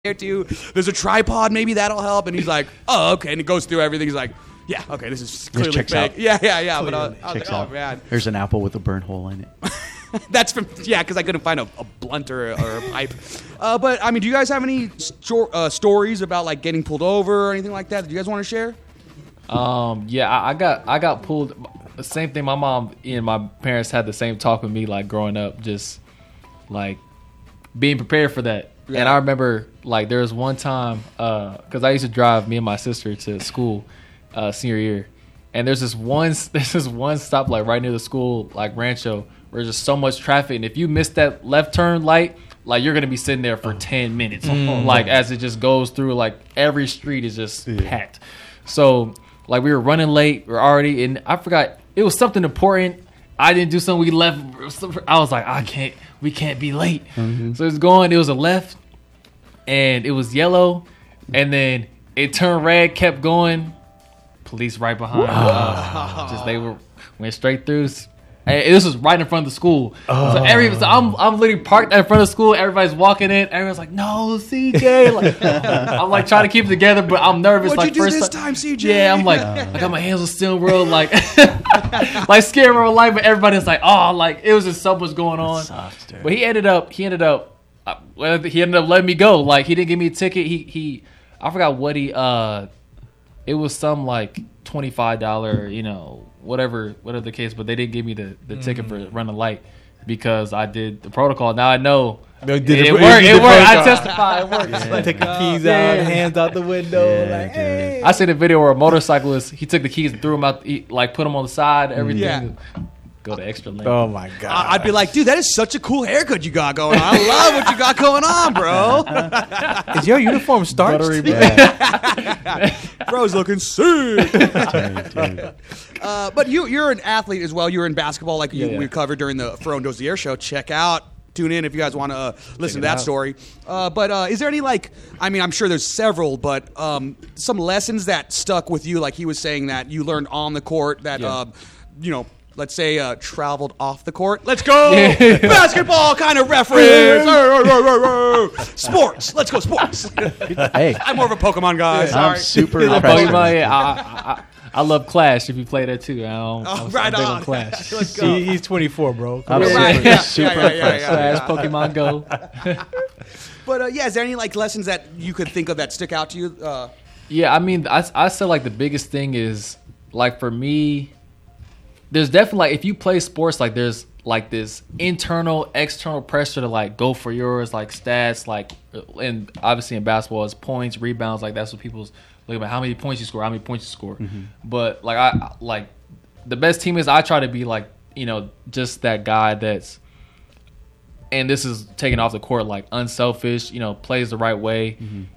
there too. There's a tripod, maybe that'll help. And he's like, oh, okay. And he goes through everything. He's like, yeah, okay, this is clearly checks fake. out. Yeah. But I was Checks like, out. oh, man. There's an apple with a burn hole in it. That's from, because I couldn't find a blunt or a pipe. But, I mean, do you guys have any stories about, like, getting pulled over or anything like that you guys want to share? Yeah, I got pulled. The same thing. My mom and my parents had the same talk with me, like growing up, just like being prepared for that. Yeah. And I remember, like, there was one time because I used to drive me and my sister to school senior year, and there's this one stop like right near the school, like Rancho, where there's just so much traffic, and if you miss that left turn light, like you're gonna be sitting there for 10 minutes, like as it just goes through, like every street is just packed. So like we were running late, we're already, and I forgot it was something important. I didn't do something. We left. I was like, we can't be late. So it was a left, and it was yellow, and then it turned red, kept going. Police right behind. Went straight through. And this was right in front of the school. So I'm literally parked in front of the school. Everybody's walking in. Everyone's like, "No, CJ." Like, I'm like trying to keep it together, but I'm nervous. What'd like you do first this time, CJ? Yeah, I'm like, I got my hands on the steering wheel, like, like scared of my life. But everybody's like, oh, like it was just so much going on. Sucks, dude. But he ended up letting me go. Like he didn't give me a ticket. I forgot what it was some like $25, whatever the case, but they didn't give me the ticket for running light because I did the protocol. Now I know it worked. I testify. It worked. Like taking keys out, hands out the window. Yeah, like, hey. I seen a video where a motorcyclist, he took the keys and threw them out, put them on the side, everything. Yeah. Go the extra lane. Oh my god! I'd be like, dude, that is such a cool haircut you got going on. I love what you got going on, bro. Is your uniform starched? Bro's looking sick. Dude. But you're an athlete as well. You're in basketball, like Yeah. we covered during the Ferron Dozier show. Check out, tune in if you guys want to listen to that out. story. But is there any I'm sure there's several, but some lessons that stuck with you, like he was saying that you learned on the court that let's say traveled off the court. Let's go basketball kind of reference. Sports. Let's go sports. Hey, I'm more of a Pokemon guy. I'm Sorry. super Pokemon, impressed. yeah, I love Clash. If you play that too, I'm Right big on. Clash. Let's go. He's 24, bro. I'm Right, super, yeah, super yeah, impressed. yeah. Clash, Pokemon Go. But is there any lessons that you could think of that stick out to you? Yeah, I mean, I said like the biggest thing is like for me, there's definitely like if you play sports, like there's like this internal, external pressure to like go for yours, like stats, like, and obviously in basketball it's points, rebounds, like that's what people's look at how many points you score, how many points you score. But like I like the best team is I try to be like just that guy that's, and this is taken off the court, like unselfish, plays the right way.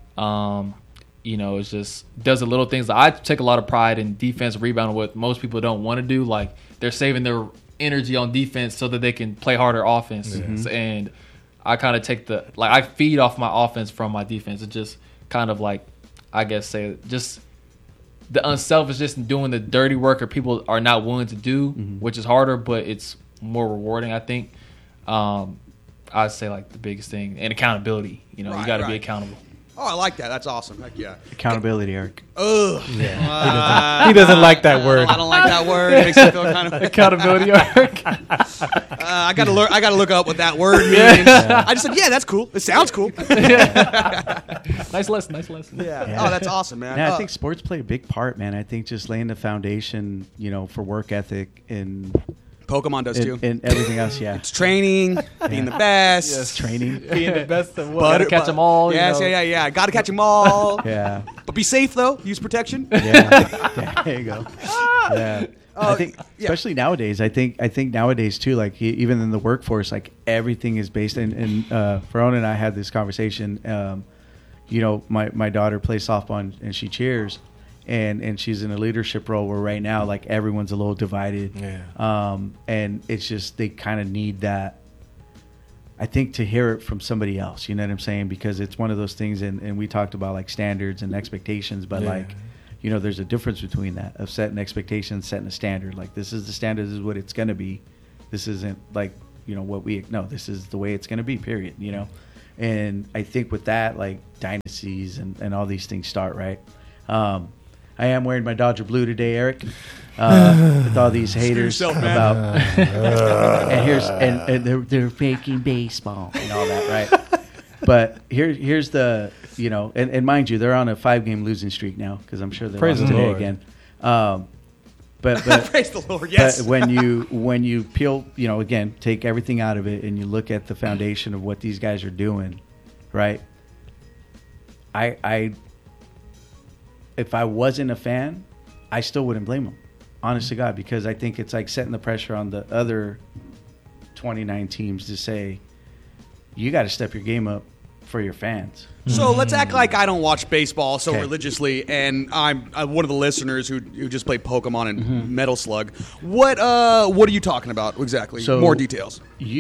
It's just does the little things. I take a lot of pride in defense, rebounding, what most people don't want to do. Like they're saving their energy on defense so that they can play harder offense. And I kind of take I feed off my offense from my defense. It's just kind of like, I guess say just the unselfishness and doing the dirty work or people are not willing to do, which is harder, but it's more rewarding, I think. I'd say like the biggest thing, and accountability. You got to be accountable. Oh, I like that. That's awesome. Heck yeah. Accountability, Eric. Ugh. He doesn't like that word. I don't like that word. It makes me feel kind of. Accountability. I got to learn. I got to look up what that word means. I just said, yeah, that's cool. It sounds cool. Nice lesson. Yeah. Oh, that's awesome, man. Yeah, I think sports play a big part, man. I think just laying the foundation, for work ethic and Pokemon does too. and everything else. Yeah, It's training, being the best. it's training. Being the best of what? Gotta catch them all. Yes, yeah. Got to catch them all. Yeah, But be safe though. Use protection. yeah. There you go. Yeah. I think, yeah. especially nowadays. I think nowadays too. Like even in the workforce, like everything is based. And Ferron and I had this conversation. My daughter plays softball and she cheers, and she's in a leadership role where right now like everyone's a little divided. Yeah. And it's just they kind of need that. I think to hear it from somebody else. You know what I'm saying? Because it's one of those things, and we talked about like standards and expectations, but there's a difference between that of setting expectations, setting a standard. Like this is the standard, this is what it's going to be. This isn't like, what this is the way it's going to be, period. And I think with that, like dynasties and all these things start, right? I am wearing my Dodger blue today, Eric, with all these haters yourself, man. about and they're faking baseball and all that, right? But here's the, you know, and mind you, they're on a 5-game losing streak now because I'm sure they're Praise lost the today Lord. again. But Praise the Lord. Yes. but when you peel, you know, again, take everything out of it and you look at the foundation of what these guys are doing, right? I if I wasn't a fan, I still wouldn't blame them, honest to God, because I think it's like setting the pressure on the other 29 teams to say, you got to step your game up for your fans. So let's act like I don't watch baseball so Okay. religiously, and I'm one of the listeners who just played Pokemon and Metal Slug. What are you talking about exactly? So- More details.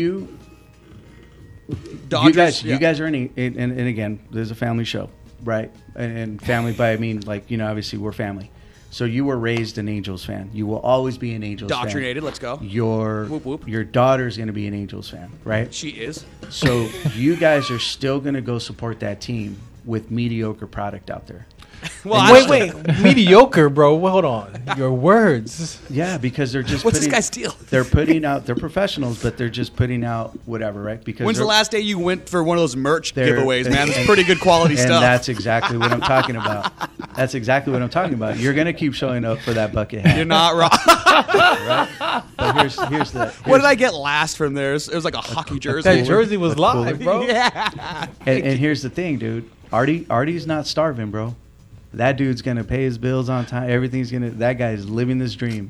Dodgers. You guys are and again, there's a family show, right? And family by I mean, like, you know, obviously we're family. So you were raised an Angels fan. You will always be an Angels fan. Indoctrinated. Let's go. Whoop, whoop. Your daughter's going to be an Angels fan, right? She is. So you guys are still going to go support that team with mediocre product out there. Well, I Wait, don't- mediocre, bro. Well, hold on. Your words. Yeah, because they're just What's this putting, guy's deal? They're putting out. They're professionals, but they're just putting out whatever, right? Because When's the they're- last day you went for one of those merch They're- giveaways, man? That's pretty good quality and stuff. that's exactly what I'm talking about. That's exactly what I'm talking about. You're gonna keep showing up for that bucket hat. You're not wrong. right? But here's the. What did I get last from there? It was like a hockey jersey. That jersey was live, bro. Yeah. And here's the thing, dude. Artie's not starving, bro. That dude's gonna pay his bills on time. Everything's gonna. That guy's living this dream.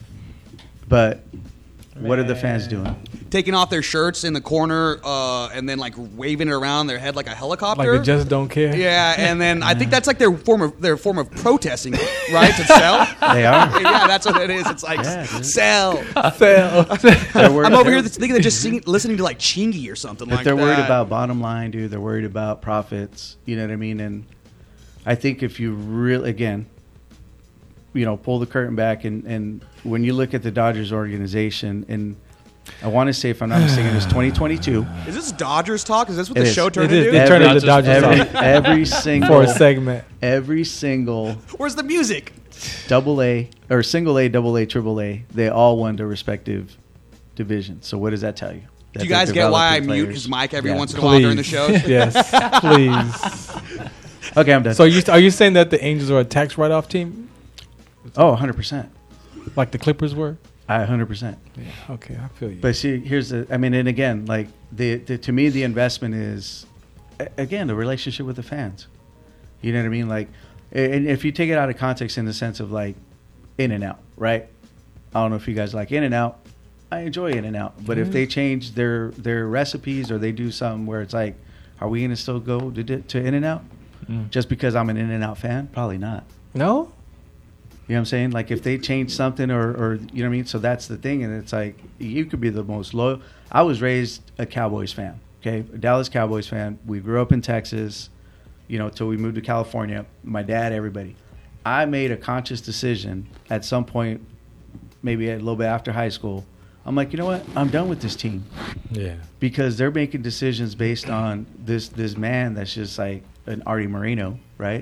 But what are the fans doing? Taking off their shirts in the corner and then like waving it around their head like a helicopter. Like they just don't care. Yeah, and then I think that's like their form of protesting, right? To sell. They are. Yeah, that's what it is. It's like Yeah, dude. sell. They're worried, I'm over here thinking they're just listening to like Chingy or something If like they're that. worried about bottom line, dude, they're worried about profits. You know what I mean? And I think if you really, again, you know, pull the curtain back and when you look at the Dodgers organization, and I want to say, if I'm not mistaken, it's 2022. Is this Dodgers talk? Is this what It the is. show turned It is. into? It turned into Dodgers every talk single for a segment. every single Where's the music? double A or single A, double A, triple A, they all won their respective divisions. So what does that tell you? Do you guys get why I mute his mic every once in a while during the shows? Yes, please. Okay, I'm done. So are you saying that the Angels are a tax write-off team, Oh, 100%. like the Clippers were? 100%. Yeah. Okay, I feel you. But see, here's the. I mean, and again, like the to me, the investment is, again, the relationship with the fans. You know what I mean? Like, and if you take it out of context in the sense of like, In-N-Out, right? I don't know if you guys like In-N-Out. I enjoy In-N-Out, but if they change their recipes or they do something where it's like, are we going to still go to In-N-Out just because I'm an In-N-Out fan? Probably not. No. You know what I'm saying? Like if they change something or you know what I mean? So that's the thing. And it's like, you could be the most loyal. I was raised a Cowboys fan, okay? A Dallas Cowboys fan. We grew up in Texas, you know, till we moved to California. My dad, everybody. I made a conscious decision at some point, maybe a little bit after high school. I'm like, you know what? I'm done with this team Yeah. because they're making decisions based on this man that's just like an Artie Moreno, right?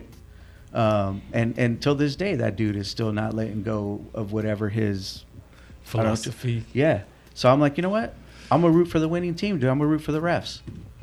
And till this day, that dude is still not letting go of whatever his Philosophy. Yeah. So I'm like, you know what? I'm gonna root for the winning team, dude. I'm gonna root for the refs.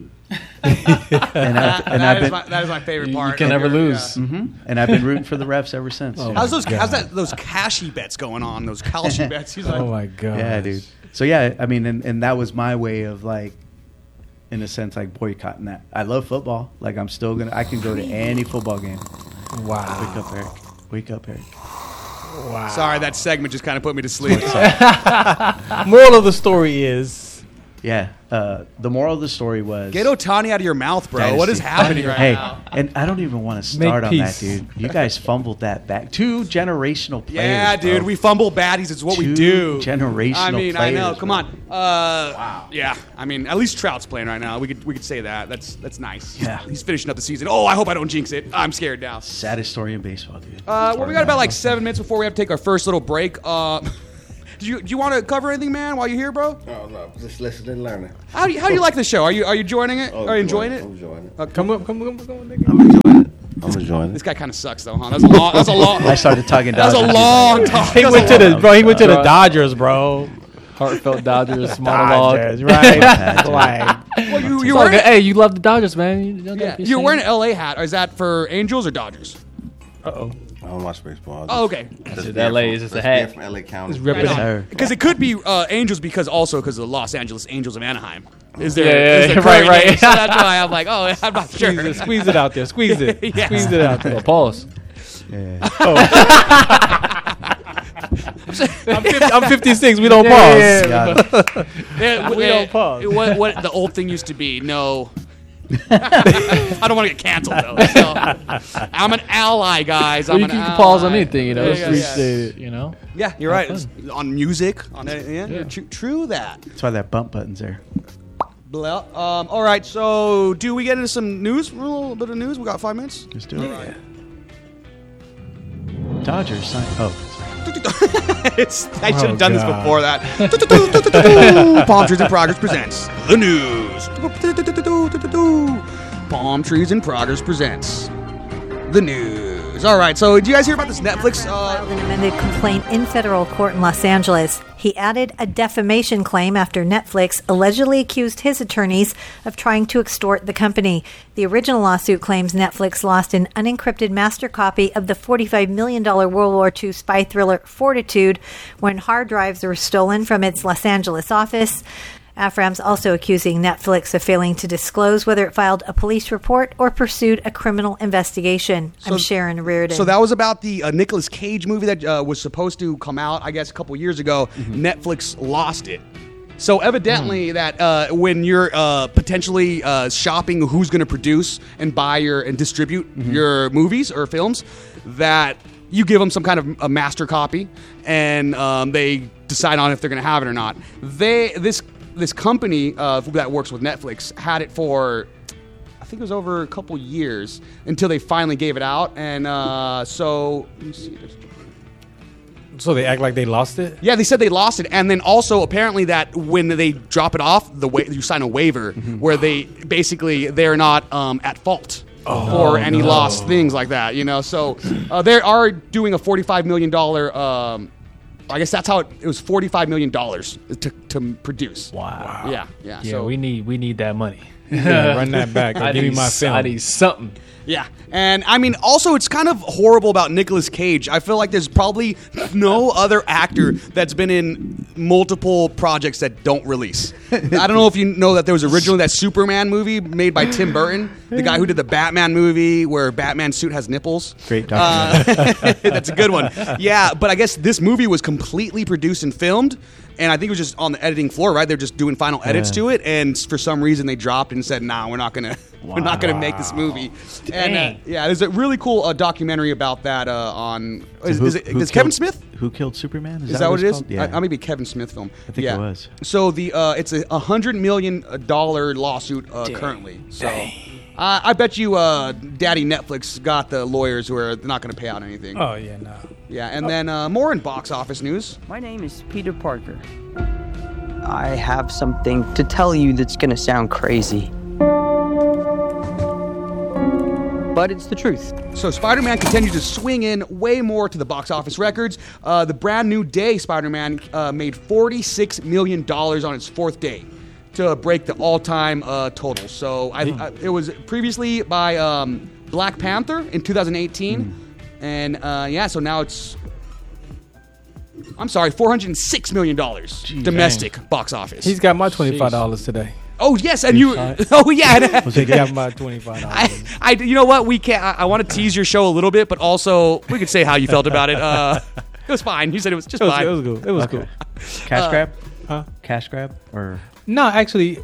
That is my favorite part. You can never lose. And I've been rooting for the refs ever since. Oh, How's God. those cashy bets going on? Those calci bets. He's like, Oh my god. Yeah, dude. So yeah, I mean, and that was my way of like, in a sense, like boycotting that. I love football. Like I can go to any football game. Wow. Wake up, Eric. Wake up, Eric. Wow. sorry, that segment just kind of put me to sleep. Moral of the story is Yeah. The moral of the story was Get Otani out of your mouth, bro. Dynasty. What is happening right Hey, now? and I don't even want to Make start on that, peace. dude. You guys fumbled that back. 2 generational players. Yeah, dude, bro. we fumble baddies. It's what we 2 do. generational I mean, I know. players, Come bro. on. Wow. Yeah. I mean, at least Trout's playing right now. We could say that. That's nice. Yeah. He's finishing up the season. Oh, I hope I don't jinx it. I'm scared now. Saddest story in baseball, dude. Well, we got about like 7 minutes before we have to take our first little break. Did Do you want to cover anything, man, while you're here, bro? Oh, no, just listening and learning. How do you like the show? Are you enjoying it? Oh, Are you enjoying it? I'm enjoying it. Come on, nigga. I'm enjoying it. I'm enjoying This it. guy kind of sucks, though, huh? That's a long. I started talking That's Dodgers. a long talk. He went to the He went to the Dodgers, bro. Heartfelt Dodgers monologue. Dodgers, right? Like, Well, you It's all wearing good. Hey, you love the Dodgers, man. you're wearing an LA hat. Is that for Angels or Dodgers? uh-oh. I don't watch baseball. Oh, okay. Just LA being is just a just hat. being from LA County. It's ripping I know. Sir. Because it could be Angels because of the Los Angeles Angels of Anaheim. Is there? Yeah, is there right, current right. name? So that's why I'm like, oh, I'm not sure. Squeeze it out there. Squeeze it. Yeah. Squeeze it out there. Oh, pause. Yeah. I'm 56. We don't pause. Yeah. Got it. Yeah, We don't pause. What the old thing used to be? No. I don't want to get canceled though. So, I'm an ally, guys. I'm You an can ally. pause on anything, you know. Yeah, It's yeah, appreciate yeah. it, you know. Yeah, you're right. Have It's on music, on anything. Yeah, true that. That's why that bump button's there. Blah. All right. So, do we get into some news? A little bit of news. We got 5 minutes. Let's do it. Dodgers sign. Oh, I should have done this God. before that. Palm Trees in Progress presents the news. Palm Trees in Progress presents the news. All right, so did you guys hear about this Netflix? Filed an amended complaint in federal court in Los Angeles. He added a defamation claim after Netflix allegedly accused his attorneys of trying to extort the company. The original lawsuit claims Netflix lost an unencrypted master copy of the $45 million World War II spy thriller Fortitude when hard drives were stolen from its Los Angeles office. Afram's also accusing Netflix of failing to disclose whether it filed a police report or pursued a criminal investigation. I'm Sharon Reardon. So that was about the Nicolas Cage movie that was supposed to come out, I guess, a couple years ago. Netflix lost it. So evidently that when you're potentially shopping who's going to produce and buy and distribute your movies or films, that you give them some kind of a master copy and they decide on if they're going to have it or not. This company that works with Netflix had it for, I think it was over a couple years until they finally gave it out. And so, let me see. So they act like they lost it? Yeah, they said they lost it, and then also apparently that when they drop it off, you sign a waiver where they're not at fault for any lost things like that. You know, so they are doing a $45 million. I guess that's how it was. $45 million to produce. Wow. Yeah. Yeah, So we need that money. Yeah, run that back. Or give me my film. I need something. yeah, and I mean, also it's kind of horrible about Nicolas Cage. I feel like there's probably no other actor that's been in multiple projects that don't release. I don't know if you know that there was originally that Superman movie made by Tim Burton, the guy who did the Batman movie where Batman's suit has nipples. great documentary. That's a good one. Yeah, but I guess this movie was completely produced and filmed, and I think it was just on the editing floor, right? They're just doing final edits to it, and for some reason they dropped and said, "Nah, we're not gonna make this movie." And yeah, there's a really cool documentary about that on. Is Kevin Smith? Who killed Superman? Is that what it is? called? Yeah. I may be Kevin Smith film. I think it was. So it's a $100 million lawsuit currently. So I bet you, Daddy Netflix got the lawyers who are not going to pay out anything. Oh, yeah, no. Yeah, and then more in box office news. My name is Peter Parker. I have something to tell you that's gonna sound crazy. But it's the truth. So Spider-Man continues to swing in way more to the box office records. The brand new day Spider-Man made $46 million on its fourth day to break the all-time total. So it was previously by Black Panther in 2018. And so now it's, I'm sorry, $406 million domestic box office. He's got my $25 today. Oh yes, and you. Oh yeah. He got my $25. I you know what, we can't. I want to tease your show a little bit, but also we could say how you felt about it. It was fine. You said it was just fine. It was good. It was cool. Cash grab? Huh? Cash grab? Or No, actually,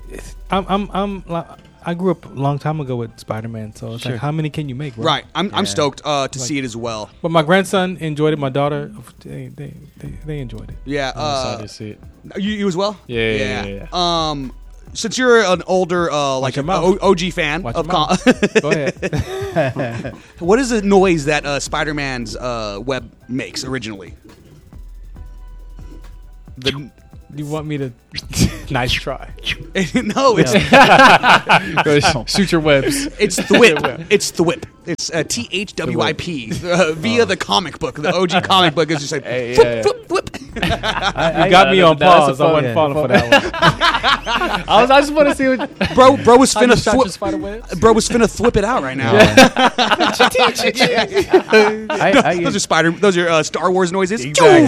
I grew up a long time ago with Spider-Man, so it's like, how many can you make? Right. I'm stoked to see it as well. But my grandson enjoyed it. My daughter, they enjoyed it. Yeah. Excited to see it. You as well? Yeah. Since you're an older like your an mouth. OG fan Watch of your mouth. Go ahead. what is the noise that Spider-Man's web makes originally? You want me to? Nice try. No, it's Shoot your webs. it's Thwip. It's Thwip. It's THWIP via the comic book. The OG comic book is just like Hey, thwip, yeah. thwip, thwip. You got me on pause. I wasn't falling for that one. I just want to see what. Bro was How you finna shot your thwip. spider webs? Bro was finna thwip it out right now. Those are Those are Star Wars noises.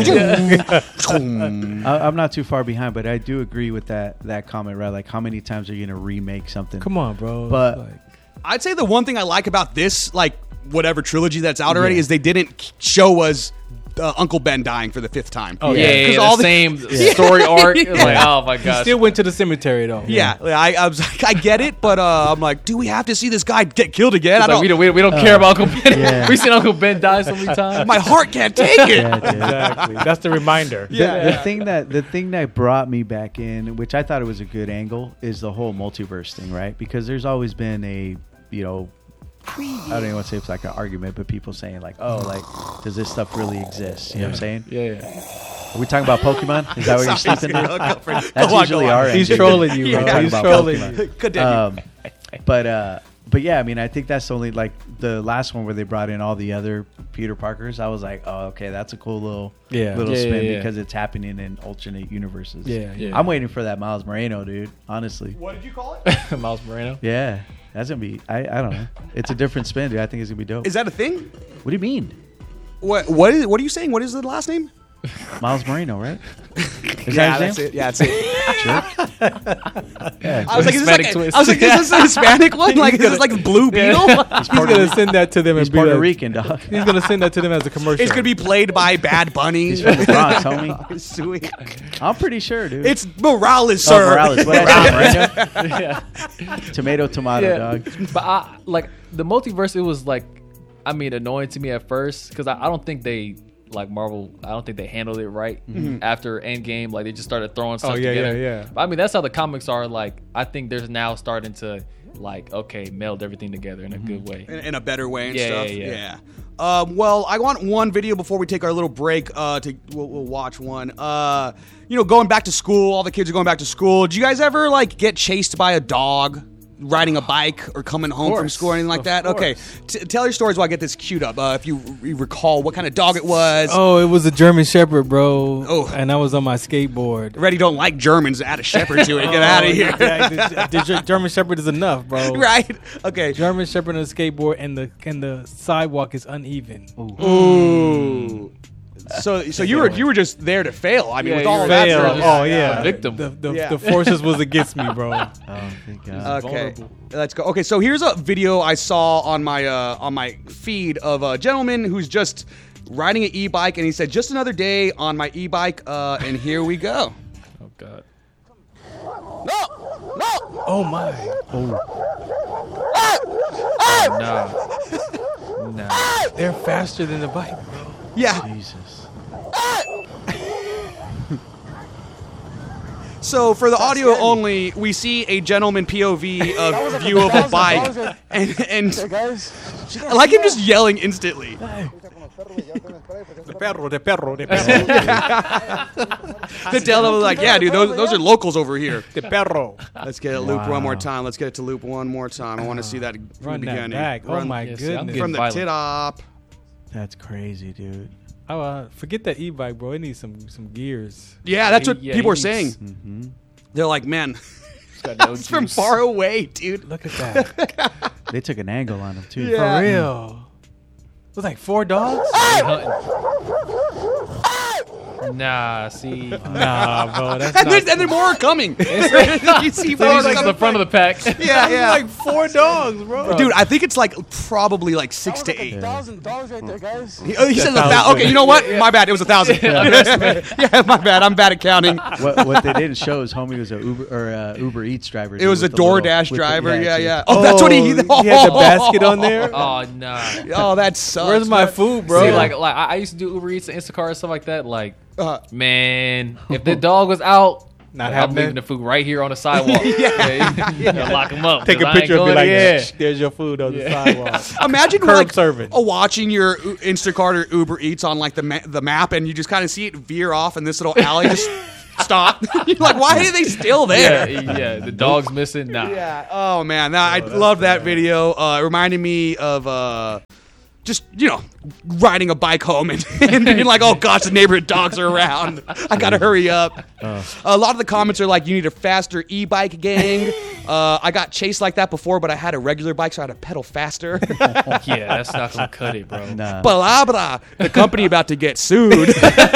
I'm not too far behind, but I do agree with that comment, right? Like, how many times are you gonna remake something? Come on, bro. But- Like, I'd say the one thing I like about this, like whatever trilogy that's out already, is they didn't show us Uncle Ben dying for the 5th time. Oh yeah, because all the same story arc. It's like, oh my gosh. still went to the cemetery though. Yeah, I was like, I get it, but I'm like, do we have to see this guy get killed again? It's I like, don't. we don't care about Uncle Ben. Yeah. We've seen Uncle Ben die so many times. My heart can't take it. Yeah, dude. Exactly. That's the reminder. The thing that brought me back in, which I thought it was a good angle, is the whole multiverse thing, right? Because there's always been a, I don't even want to say it's like an argument, but people saying like, oh, like, does this stuff really exist? You know what I'm saying? Yeah. Are we talking about Pokemon? Is that what you're sleeping Go to? for it. That's Go on, usually go on. our He's ending. trolling you, bro. We're talking He's about trolling Pokemon. you. Continue. But yeah, I mean, I think that's only like the last one where they brought in all the other Peter Parkers. I was like, oh, okay, that's a cool little spin Yeah. because it's happening in alternate universes. Yeah. I'm waiting for that Miles Moreno, dude. Honestly, What did you call it? Miles Moreno. yeah, that's gonna be. I don't know. It's a different spin, dude. I think it's gonna be dope. Is that a thing? What do you mean, What are you saying? What is the last name? Miles Moreno, right? Is Yeah, that his that's name? it. Yeah, that's it. Yeah, I was like, is Hispanic this twist. is this a Hispanic one? Like, is this like Blue Beetle? He's gonna send that to them he's and be Puerto like, Rican, dog. He's gonna send that to them as a commercial. It's gonna be played by Bad Bunny. He's from the Bronx, homie. Sweet. I'm pretty sure, dude. It's Morales, oh, sir. Morales. What I say, Yeah. Tomato, dog. But I like the multiverse. It was like, I mean, annoying to me at first because I don't think they like Marvel. I don't think they handled it right after Endgame. Like they just started throwing stuff together. yeah. But, I mean, that's how the comics are. Like I think there's now starting to like meld everything together in a good way. In a better way and Yeah, stuff. yeah. Well, I want one video before we take our little break. We'll watch one. Going back to school. All the kids are going back to school. Did you guys ever like get chased by a dog riding a bike or coming home from school or anything like that? Okay, tell your stories while I get this queued up. If you recall what kind of dog it was. Oh, it was a German Shepherd, bro. Oh. And I was on my skateboard. Already don't like Germans. Add a shepherd to it. Get out of here. The German Shepherd is enough, bro. Right? Okay. German Shepherd on a skateboard, and the sidewalk is uneven. Ooh. So you were just there to fail. I mean, with all of that. Fail. stuff. Oh yeah, A victim. The forces was against me, bro. Oh, thank God. Okay, let's go. Okay, so here's a video I saw on my feed of a gentleman who's just riding an e-bike, and he said, "Just another day on my e-bike," and here we go. Oh God. Oh my. Nah. They're faster than the bike, bro. Yeah. Jesus. So for the audio only, we see a gentleman POV of view of a bike, and I like him just yelling instantly. The perro. To tell them like, yeah, dude, those are locals over here. The perro. Let's get it looped one more time. Let's get it to loop one more time. I want to see that from Run the that beginning. back. Oh my Yeah, see, I'm goodness. getting From the violent. tit up. That's crazy, dude. Forget that e-bike, bro. It needs some gears. Yeah, that's what Yeah, people are he saying. Mm-hmm. They're like, man, Got no it's from juice. far away, dude. Look at that. They took an angle on him too. Yeah. For real. It was like 4 dogs? Nah, see. Nah, bro. That's And not. then more are coming. You see more He's like coming. the front of the pack. Yeah, yeah. like 4 dogs, bro. Dude, I think it's like probably like 6 to 8. $1,000 right there, guys. He said 1,000. Okay, you know what? My bad. It was 1,000. Yeah, my bad. I'm bad at counting. What they didn't show is homie was a Uber Eats driver. It was a with the little- DoorDash with the- driver. Yeah, dude. yeah. Oh, that's what he had the basket on there. Oh nah. Oh, that sucks. Where's my food, bro? See, like I used to do Uber Eats and Instacart and stuff like that. Like, Uh, man, if the dog was out, Not I'm happening. leaving the food right here on the sidewalk. yeah. Lock him up. Take a 'cause I ain't picture and be going like, in. "Shh, there's your food on the sidewalk. Imagine Curb like serving. watching your Instacart or Uber Eats on like the map, and you just kind of see it veer off in this little alley, just stop. You're like, why are they still there? Yeah, the dog's missing. Nah. Yeah. Oh man, I love that video. It reminded me of just riding a bike home and being like, oh gosh, the neighborhood dogs are around. I gotta hurry up. A lot of the comments are like, you need a faster e-bike gang. I got chased like that before, but I had a regular bike, so I had to pedal faster. Yeah, that's not gonna cut it, bro. Nah. Palabra. The company about to get sued.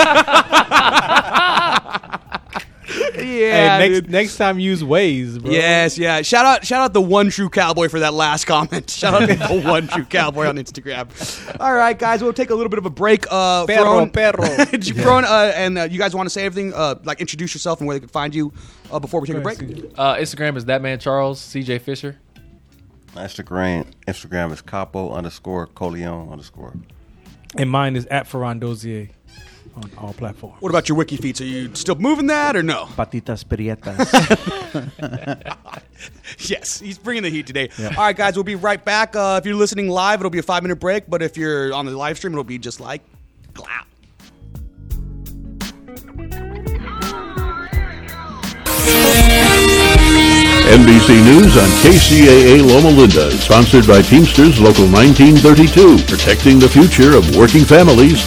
Yeah, Hey, next time use Waze, bro. Yes, yeah. Shout out the one true cowboy for that last comment. Shout out to the one true cowboy on Instagram. All right, guys, we'll take a little bit of a break. Perro. Ferron, and you guys want to say everything? Like introduce yourself and where they can find you before we take a break. Instagram is thatmanCharles, CJ Fisher. Instagram is capo_Coleon_. And mine is at Ferran Dozier on all platforms. What about your wiki feeds? Are you still moving that or no? Patitas prietas. Yes, he's bringing the heat today. Yep. All right, guys, we'll be right back. If you're listening live, it'll be a 5-minute break. But if you're on the live stream, it'll be just like clap. NBC News on KCAA Loma Linda, sponsored by Teamsters Local 1932, protecting the future of working families.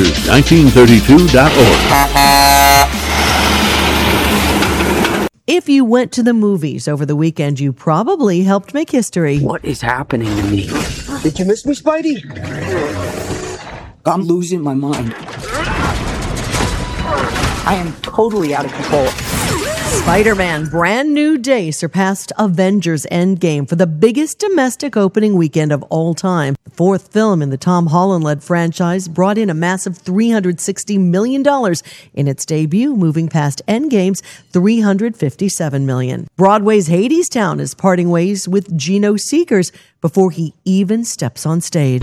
Teamsters1932.org. If you went to the movies over the weekend, you probably helped make history. What is happening to me? Did you miss me, Spidey? I'm losing my mind. I am totally out of control. Spider-Man Brand New Day surpassed Avengers Endgame for the biggest domestic opening weekend of all time. The fourth film in the Tom Holland-led franchise brought in a massive $360 million in its debut, moving past Endgame's $357 million. Broadway's Hadestown is parting ways with Geno Seekers before he even steps on stage.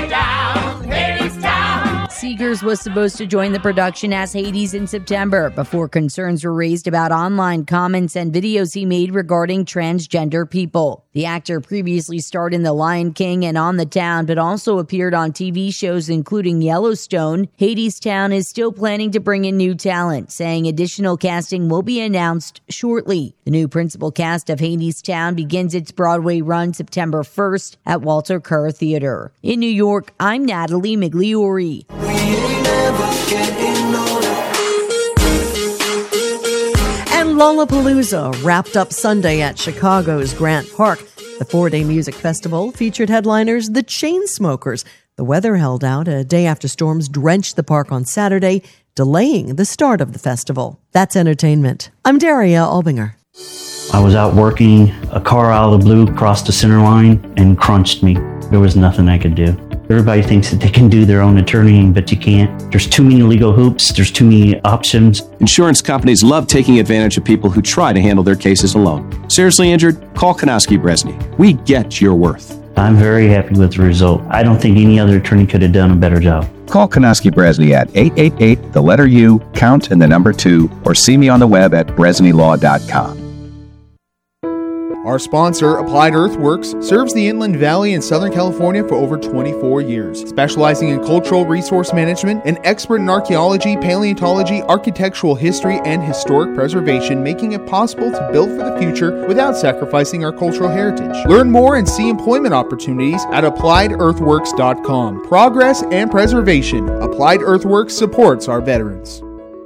Seegers was supposed to join the production as Hades in September before concerns were raised about online comments and videos he made regarding transgender people. The actor previously starred in The Lion King and On the Town, but also appeared on TV shows including Yellowstone. Hadestown is still planning to bring in new talent, saying additional casting will be announced shortly. The new principal cast of Hadestown begins its Broadway run September 1st at Walter Kerr Theater. In New York, I'm Natalie Migliori. And Lollapalooza wrapped up Sunday at Chicago's Grant Park. The 4-day music festival featured headliners The Chainsmokers. The weather held out a day after storms drenched the park on Saturday, delaying the start of the festival. That's entertainment. I'm Daria Albinger. I was out working, a car out of the blue crossed the center line and crunched me. There was nothing I could do. Everybody thinks that they can do their own attorneying, but you can't. There's too many legal hoops. There's too many options. Insurance companies love taking advantage of people who try to handle their cases alone. Seriously injured? Call Konowski Bresney. We get your worth. I'm very happy with the result. I don't think any other attorney could have done a better job. Call Konowski Bresney at 888, the letter U, count and the number 2, or see me on the web at bresneylaw.com. Our sponsor, Applied Earthworks, serves the Inland Valley in Southern California for over 24 years, specializing in cultural resource management, an expert in archaeology, paleontology, architectural history, and historic preservation, making it possible to build for the future without sacrificing our cultural heritage. Learn more and see employment opportunities at AppliedEarthworks.com. Progress and preservation. Applied Earthworks supports our veterans.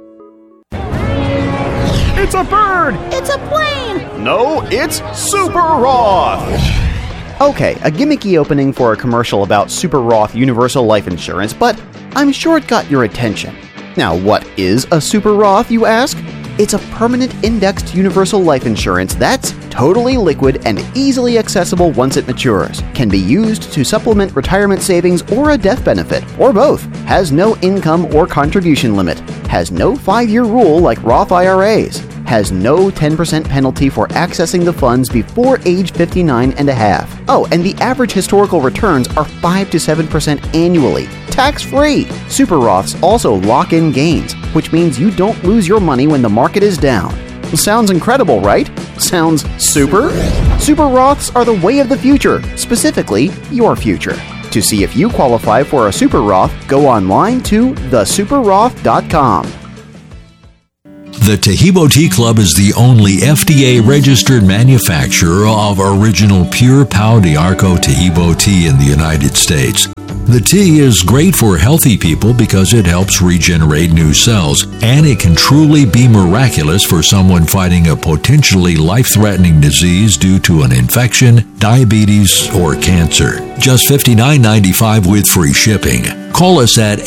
It's a bird! It's a plane! No, it's Super Roth! Okay, a gimmicky opening for a commercial about Super Roth Universal Life Insurance, but I'm sure it got your attention. Now, what is a Super Roth, you ask? It's a permanent indexed universal life insurance that's totally liquid and easily accessible once it matures. Can be used to supplement retirement savings or a death benefit, or both. Has no income or contribution limit. Has no 5-year rule like Roth IRAs. Has no 10% penalty for accessing the funds before age 59 and a half. Oh, and the average historical returns are 5 to 7% annually, tax-free. Super Roths also lock in gains, which means you don't lose your money when the market is down. Sounds incredible, right? Sounds super? Super Roths are the way of the future, specifically your future. To see if you qualify for a Super Roth, go online to thesuperroth.com. The Tahibo Tea Club is the only FDA-registered manufacturer of original pure Pau d'Arco Tahibo tea in the United States. The tea is great for healthy people because it helps regenerate new cells, and it can truly be miraculous for someone fighting a potentially life-threatening disease due to an infection, diabetes, or cancer. Just $59.95 with free shipping. Call us at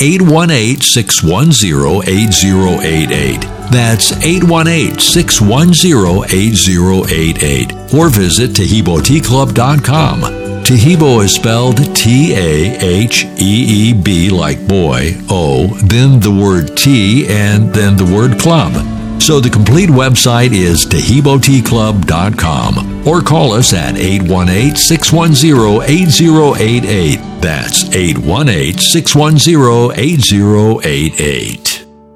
818-610-8088. That's 818-610-8088. Or visit TahiboTeaClub.com. Tahibo is spelled T-A-H-E-E-B like boy, O, then the word tea, and then the word club. So the complete website is TahiboTeaClub.com. Or call us at 818-610-8088. That's 818-610-8088.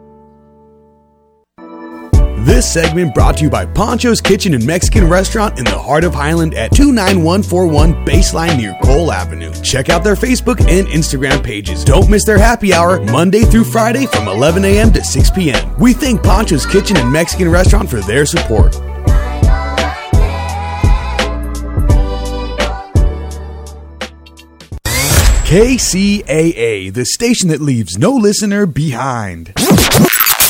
This segment brought to you by Poncho's Kitchen and Mexican Restaurant in the heart of Highland at 29141 Baseline near Cole Avenue. Check out their Facebook and Instagram pages. Don't miss their happy hour Monday through Friday from 11 a.m. to 6 p.m. We thank Poncho's Kitchen and Mexican Restaurant for their support. KCAA, the station that leaves no listener behind.